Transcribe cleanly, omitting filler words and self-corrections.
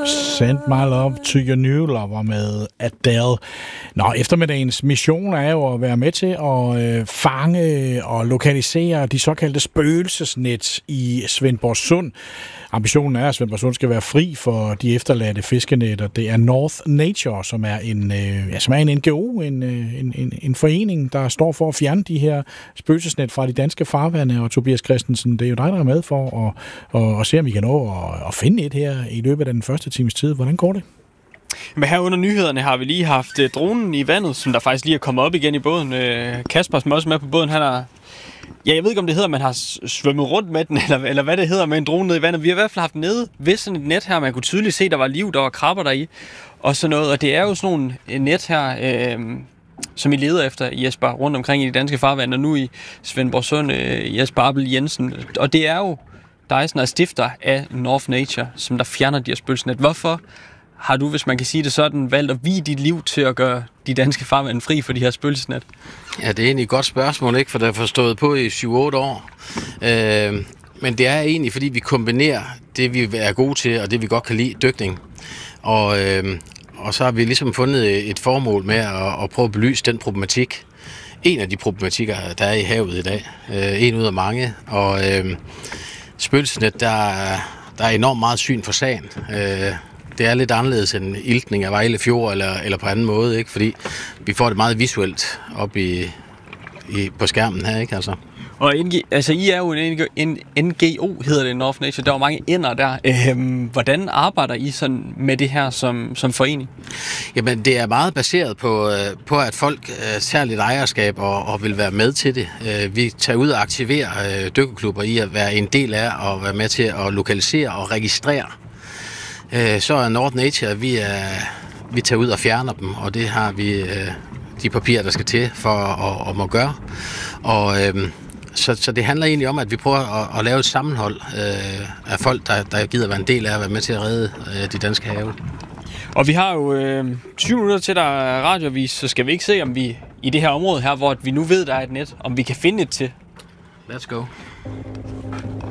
Send My Love to Your New Lover med Adele. Nå, eftermiddagens mission er jo at være med til at fange og lokalisere de såkaldte spøgelsesnet i Svendborg Sund. Ambitionen er, at Svendborg Sund skal være fri for de efterladte fiskenetter. Det er North Nature, som er en NGO, en forening, der står for at fjerne de her spøgelsesnet fra de danske farvande. Og Tobias Christensen, det er jo dig, der er med for at se, om vi kan nå at finde et her i løbet af den første times tid. Hvordan går det? Men her under nyhederne har vi lige haft dronen i vandet, som der faktisk lige er kommet op igen i båden. Kasper, som også med på båden, han har... Ja, jeg ved ikke, om det hedder, at man har svømmet rundt med den, eller hvad det hedder med en drone nede i vandet. Vi har i hvert fald haft nede ved sådan et net her, man kunne tydeligt se, der var liv, der var krabber deri, og sådan noget. Og det er jo sådan nogle net her, som I leder efter, Jesper, rundt omkring i de danske farvande, og nu i Svendborg Sund, Jesper Abel Jensen. Og det er jo dig, som er stifter af North Nature, som der fjerner de her spøgelsesnet. Hvorfor har du, hvis man kan sige det sådan, valgt at vie dit liv til at gøre de danske farvande fri for de her spøgelsesnet? Ja, det er egentlig et godt spørgsmål, ikke? For det har forstået på i 7-8 år. Men det er egentlig, fordi vi kombinerer det, vi er gode til, og det, vi godt kan lide, dykning. Og så har vi ligesom fundet et formål med at prøve at belyse den problematik. En af de problematikker, der er i havet i dag. En ud af mange. Og spøgelsesnet, der er enormt meget syn for sagen. Det er lidt anderledes end iltning af Vejle Fjord eller på anden måde, ikke? Fordi vi får det meget visuelt op på skærmen her, ikke? Altså. Og I er jo en NGO, hedder det, North Nature. Der er jo mange ender der. Hvordan arbejder I sådan med det her som forening? Jamen, det er meget baseret på at folk tager lidt ejerskab og vil være med til det. Vi tager ud og aktiverer dykkerklubber i at være en del af og være med til at lokalisere og registrere. Så er North Nature, vi tager ud og fjerner dem, og det har vi de papirer, der skal til for at må gøre. Og så det handler egentlig om, at vi prøver at lave et sammenhold af folk, der gider være en del af at være med til at redde de danske have. Og vi har jo 20 minutter til, der er radioavis, så skal vi ikke se, om vi i det her område her, hvor vi nu ved, der er et net, om vi kan finde et til. Let's go.